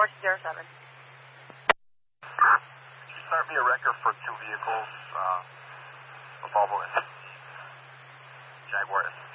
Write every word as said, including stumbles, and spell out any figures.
four zero seven. Could you start me a record for two vehicles, uh, a Volvo and Jaguar S